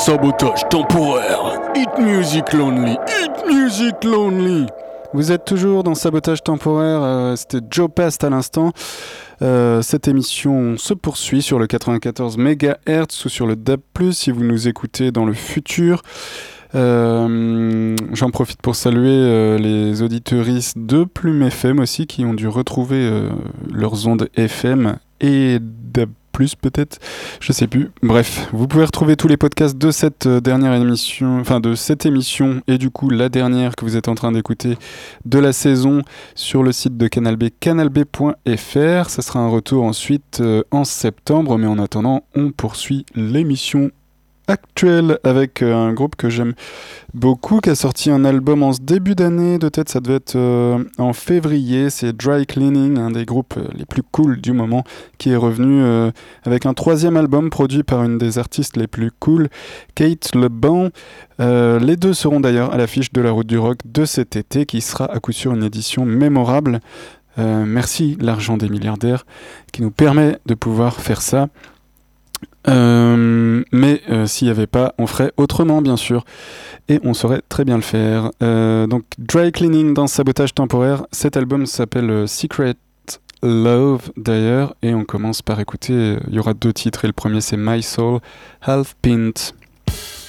Sabotage temporaire. Hit music lonely. Hit music lonely. Vous êtes toujours dans Sabotage temporaire, c'était Joe Past à l'instant. Cette émission se poursuit sur le 94 MHz ou sur le DAB+, si vous nous écoutez dans le futur. J'en profite pour saluer les auditeuristes de Plume FM aussi, qui ont dû retrouver leurs ondes FM et DAB+, peut-être, je sais plus. Bref, vous pouvez retrouver tous les podcasts de cette dernière émission, enfin de cette émission et du coup la dernière que vous êtes en train d'écouter de la saison sur le site de Canal B, canalb.fr. Ça sera un retour ensuite en septembre, mais en attendant, on poursuit l'émission actuelle avec un groupe que j'aime beaucoup, qui a sorti un album en ce début d'année, de tête ça devait être en février, c'est Dry Cleaning, un des groupes les plus cool du moment, qui est revenu avec un troisième album produit par une des artistes les plus cool, Kate Le Bon. Les deux seront d'ailleurs à l'affiche de la Route du Rock de cet été, qui sera à coup sûr une édition mémorable. Merci l'argent des milliardaires qui nous permet de pouvoir faire ça. Mais s'il n'y avait pas, on ferait autrement bien sûr, et on saurait très bien le faire. Donc Dry Cleaning dans Sabotage temporaire, cet album s'appelle Secret Love d'ailleurs, et on commence par écouter, il y aura deux titres et le premier c'est My Soul Half Pint.